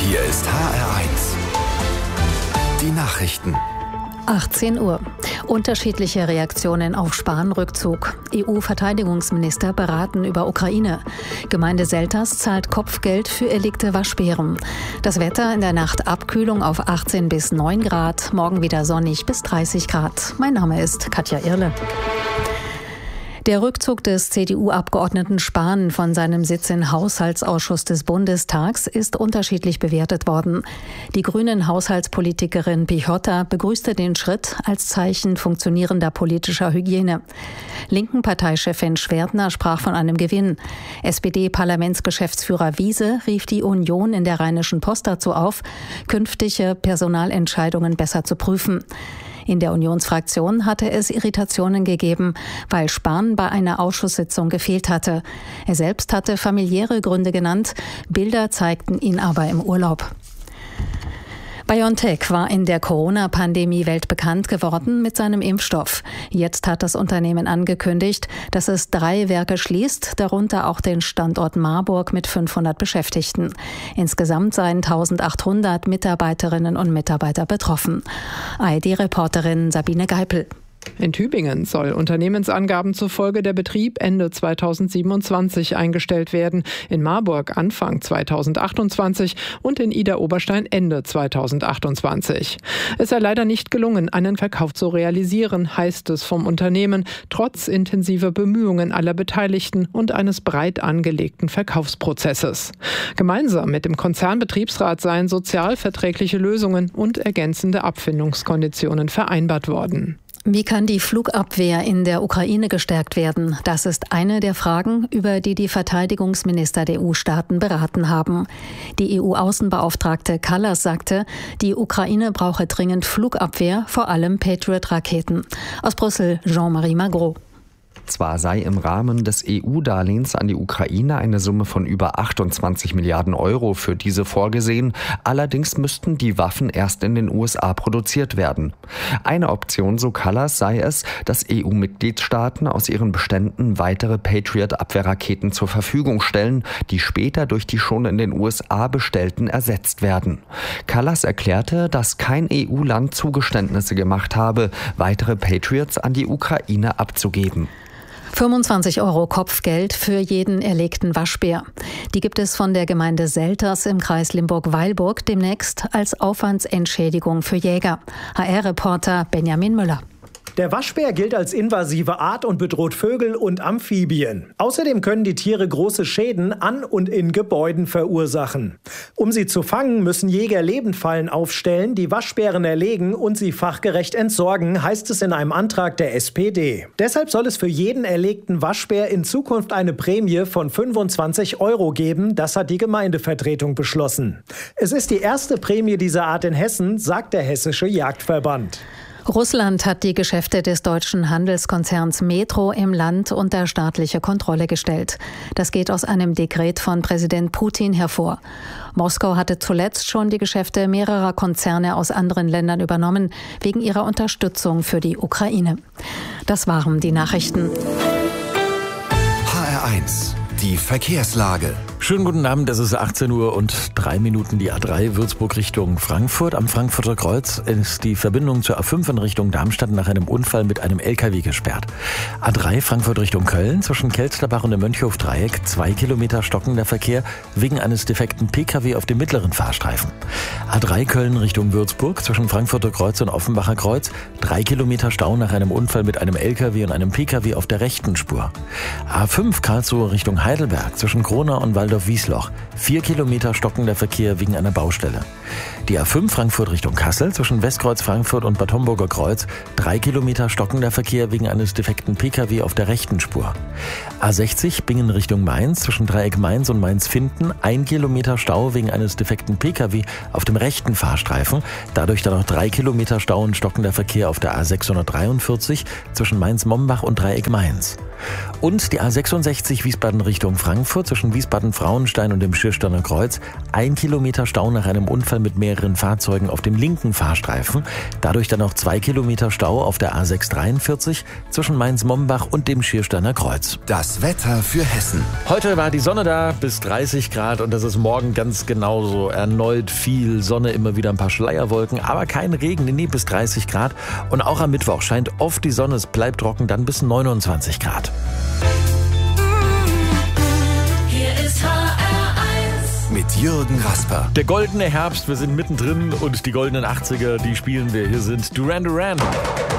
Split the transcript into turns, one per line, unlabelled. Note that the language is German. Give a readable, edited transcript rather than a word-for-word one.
Hier ist HR1. Die Nachrichten.
18 Uhr. Unterschiedliche Reaktionen auf Spahn-Rückzug. EU-Verteidigungsminister beraten über Ukraine. Gemeinde Selters zahlt Kopfgeld für erlegte Waschbären. Das Wetter in der Nacht Abkühlung auf 18 bis 9 Grad. Morgen wieder sonnig bis 30 Grad. Mein Name ist Katja Irle. Der Rückzug des CDU-Abgeordneten Spahn von seinem Sitz im Haushaltsausschuss des Bundestags ist unterschiedlich bewertet worden. Die grünen Haushaltspolitikerin Pichotta begrüßte den Schritt als Zeichen funktionierender politischer Hygiene. Linken Parteichefin Schwerdner sprach von einem Gewinn. SPD-Parlamentsgeschäftsführer Wiese rief die Union in der Rheinischen Post dazu auf, künftige Personalentscheidungen besser zu prüfen. In der Unionsfraktion hatte es Irritationen gegeben, weil Spahn bei einer Ausschusssitzung gefehlt hatte. Er selbst hatte familiäre Gründe genannt, Bilder zeigten ihn aber im Urlaub. BioNTech war in der Corona-Pandemie weltbekannt geworden mit seinem Impfstoff. Jetzt hat das Unternehmen angekündigt, dass es 3 Werke schließt, darunter auch den Standort Marburg mit 500 Beschäftigten. Insgesamt seien 1800 Mitarbeiterinnen und Mitarbeiter betroffen. ARD-Reporterin Sabine Geipel.
In Tübingen soll Unternehmensangaben zufolge der Betrieb Ende 2027 eingestellt werden, in Marburg Anfang 2028 und in Idar-Oberstein Ende 2028. Es sei leider nicht gelungen, einen Verkauf zu realisieren, heißt es vom Unternehmen, trotz intensiver Bemühungen aller Beteiligten und eines breit angelegten Verkaufsprozesses. Gemeinsam mit dem Konzernbetriebsrat seien sozialverträgliche Lösungen und ergänzende Abfindungskonditionen vereinbart worden.
Wie kann die Flugabwehr in der Ukraine gestärkt werden? Das ist eine der Fragen, über die die Verteidigungsminister der EU-Staaten beraten haben. Die EU-Außenbeauftragte Kallas sagte, die Ukraine brauche dringend Flugabwehr, vor allem Patriot-Raketen. Aus Brüssel Jean-Marie Magro.
Zwar sei im Rahmen des EU-Darlehens an die Ukraine eine Summe von über 28 Milliarden Euro für diese vorgesehen, allerdings müssten die Waffen erst in den USA produziert werden. Eine Option, so Kallas, sei es, dass EU-Mitgliedstaaten aus ihren Beständen weitere Patriot-Abwehrraketen zur Verfügung stellen, die später durch die schon in den USA bestellten ersetzt werden. Kallas erklärte, dass kein EU-Land Zugeständnisse gemacht habe, weitere Patriots an die Ukraine abzugeben.
25 € Kopfgeld für jeden erlegten Waschbär. Die gibt es von der Gemeinde Selters im Kreis Limburg-Weilburg demnächst als Aufwandsentschädigung für Jäger. HR-Reporter Benjamin Müller.
Der Waschbär gilt als invasive Art und bedroht Vögel und Amphibien. Außerdem können die Tiere große Schäden an und in Gebäuden verursachen. Um sie zu fangen, müssen Jäger Lebendfallen aufstellen, die Waschbären erlegen und sie fachgerecht entsorgen, heißt es in einem Antrag der SPD. Deshalb soll es für jeden erlegten Waschbär in Zukunft eine Prämie von 25 € geben. Das hat die Gemeindevertretung beschlossen. Es ist die erste Prämie dieser Art in Hessen, sagt der Hessische Jagdverband.
Russland hat die Geschäfte des deutschen Handelskonzerns Metro im Land unter staatliche Kontrolle gestellt. Das geht aus einem Dekret von Präsident Putin hervor. Moskau hatte zuletzt schon die Geschäfte mehrerer Konzerne aus anderen Ländern übernommen, wegen ihrer Unterstützung für die Ukraine. Das waren die Nachrichten.
HR1, die Verkehrslage.
Schönen guten Abend, es ist 18 Uhr und 3 Minuten, die A3 Würzburg Richtung Frankfurt. Am Frankfurter Kreuz ist die Verbindung zur A5 in Richtung Darmstadt nach einem Unfall mit einem LKW gesperrt. A3 Frankfurt Richtung Köln zwischen Kelsterbach und dem Mönchhof-Dreieck 2 Kilometer stockender Verkehr wegen eines defekten Pkw auf dem mittleren Fahrstreifen. A3 Köln Richtung Würzburg zwischen Frankfurter Kreuz und Offenbacher Kreuz 3 Kilometer Stau nach einem Unfall mit einem LKW und einem Pkw auf der rechten Spur. A5 Karlsruhe Richtung Heidelberg zwischen Kronau und Waldorf-Wiesloch 4 Kilometer stockender Verkehr wegen einer Baustelle. Die A5 Frankfurt Richtung Kassel zwischen Westkreuz Frankfurt und Bad Homburger Kreuz 3 Kilometer stockender Verkehr wegen eines defekten Pkw auf der rechten Spur. A60 Bingen Richtung Mainz zwischen Dreieck Mainz und Mainz-Finden 1 Kilometer Stau wegen eines defekten Pkw auf dem rechten Fahrstreifen. Dadurch dann noch 3 Kilometer Stau und stockender Verkehr auf der A643 zwischen Mainz-Mombach und Dreieck Mainz. Und die A66 Wiesbaden Richtung Frankfurt zwischen Wiesbaden-Frauenstein und dem Schiersteiner Kreuz. 1 Kilometer Stau nach einem Unfall mit mehreren Fahrzeugen auf dem linken Fahrstreifen. Dadurch dann auch 2 Kilometer Stau auf der A643 zwischen Mainz-Mombach und dem Schiersteiner Kreuz.
Das Wetter für Hessen.
Heute war die Sonne da, bis 30 Grad und das ist morgen ganz genauso. Erneut viel Sonne, immer wieder ein paar Schleierwolken, aber kein Regen, nee, bis 30 Grad. Und auch am Mittwoch scheint oft die Sonne, es bleibt trocken, dann bis 29 Grad.
Hier ist HR1
Mit Jürgen Rasper.
Der goldene Herbst, wir sind mittendrin und die goldenen 80er, die spielen wir. Hier sind Duran Duran.